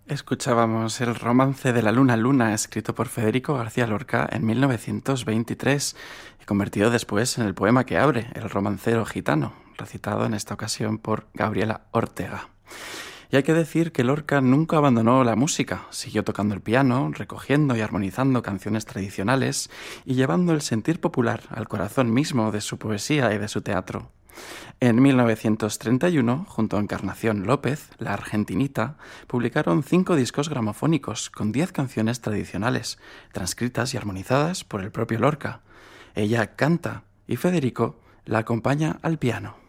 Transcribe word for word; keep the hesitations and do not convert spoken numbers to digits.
Escuchábamos el romance de la Luna Luna, escrito por Federico García Lorca en mil novecientos veintitrés y convertido después en el poema que abre, El romancero gitano, recitado en esta ocasión por Gabriela Ortega. Y hay que decir que Lorca nunca abandonó la música, siguió tocando el piano, recogiendo y armonizando canciones tradicionales y llevando el sentir popular al corazón mismo de su poesía y de su teatro. En mil novecientos treinta y uno, junto a Encarnación López, la argentinita, publicaron cinco discos gramofónicos con diez canciones tradicionales, transcritas y armonizadas por el propio Lorca. Ella canta y Federico la acompaña al piano.